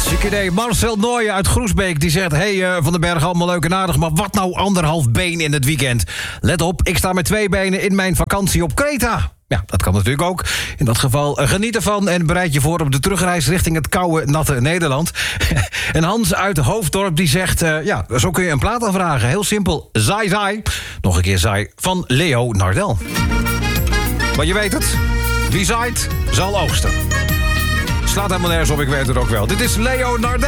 Ziek idee. Marcel Nooijen uit Groesbeek die zegt... Hey Van den Berg, allemaal leuk en aardig... maar wat nou 1,5 been in het weekend? Let op, ik sta met 2 benen in mijn vakantie op Kreta. Ja, dat kan natuurlijk ook. In dat geval geniet ervan en bereid je voor op de terugreis... richting het koude, natte Nederland. En Hans uit Hoofddorp die zegt... ja, zo kun je een plaat aanvragen. Heel simpel, Zai Zai. Nog een keer Zai van Leo Nardel. Maar je weet het. Wie zaait, zal oogsten. Slaat helemaal nergens op, ik weet het ook wel. Dit is Leo Nardel.